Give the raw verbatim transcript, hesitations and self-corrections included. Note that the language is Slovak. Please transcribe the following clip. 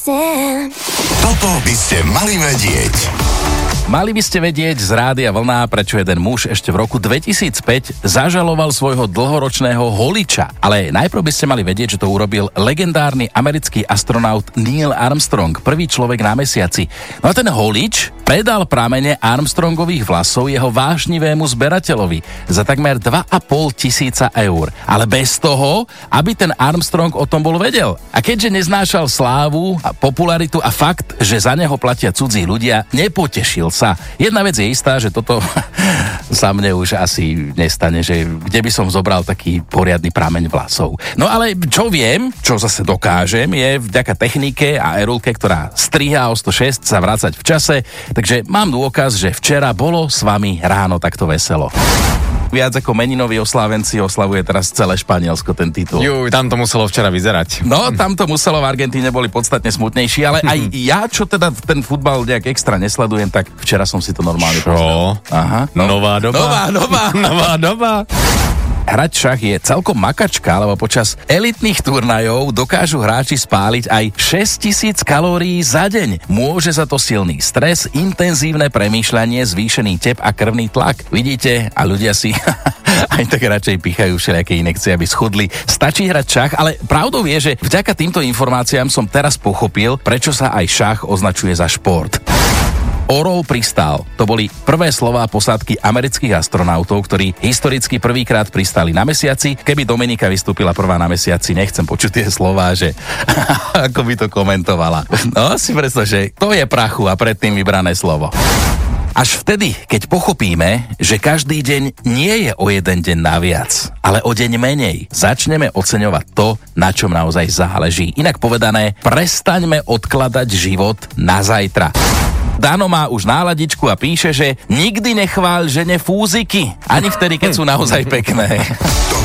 Toto by ste mali vedieť. Mali by ste vedieť z Rádia Vlna, prečo jeden muž ešte v roku dvetisícpäť zažaloval svojho dlhoročného holiča. Ale najprv by ste mali vedieť, že to urobil legendárny americký astronaut Neil Armstrong, prvý človek na mesiaci. No a ten holič predal pramene Armstrongových vlasov jeho vášnivému zberateľovi za takmer dva a pol tisíca eur. Ale bez toho, aby ten Armstrong o tom bol vedel. A keďže neznášal slávu a popularitu a fakt, že za neho platia cudzí ľudia, nepotešil sa. Jedna vec je istá, že toto sa mne už asi nestane, že kde by som zobral taký poriadny prameň vlasov. No ale čo viem, čo zase dokážem, je vďaka technike a erulke, ktorá strihá o sto šesť sa vrácať v čase, takže mám dôkaz, že včera bolo s vami ráno takto veselo. Viac ako meninoví oslávenci oslavuje teraz celé Španielsko ten titul. Juj, tam to muselo včera vyzerať. No, tam to muselo, v Argentíne boli podstatne smutnejší, ale aj ja, čo teda ten futbal nejak extra nesledujem, tak včera som si to normálne pozrel. Aha. No. Nová doba. Nová doba. Nová doba. Hrať šach je celkom makačka, lebo počas elitných turnajov dokážu hráči spáliť aj šesťtisíc kalórií za deň. Môže za to silný stres, intenzívne premýšľanie, zvýšený tep a krvný tlak. Vidíte? A ľudia si aj tak radšej pichajú všelijaké inekcie, aby schudli. Stačí hrať šach, ale pravdou je, že vďaka týmto informáciám som teraz pochopil, prečo sa aj šach označuje za šport. Orol pristál. To boli prvé slová posádky amerických astronautov, ktorí historicky prvýkrát pristáli na mesiaci. Keby Dominika vystúpila prvá na mesiaci, nechcem počuť tie slová, že ako by to komentovala. No si predstav, že to je prachu a predtým vybrané slovo. Až vtedy, keď pochopíme, že každý deň nie je o jeden deň naviac, ale o deň menej, začneme oceňovať to, na čom naozaj záleží. Inak povedané, prestaňme odkladať život na zajtra. Dano má už náladičku a píše, že nikdy nechvál žene fúziky, ani vtedy, keď sú naozaj pekné.